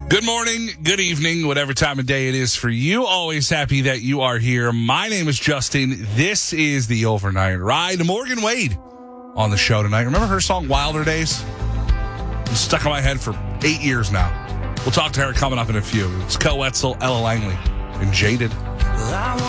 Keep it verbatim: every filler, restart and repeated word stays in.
Good morning, good evening, whatever time of day it is for you. Always happy that you are here. My name is Justin. This is the Overnight Ride. Morgan Wade on the show tonight. Remember her song Wilder Days? It's stuck in my head for eight years now. We'll talk to her coming up in a few. It's Kel Wetzel, Ella Langley, and Jaded.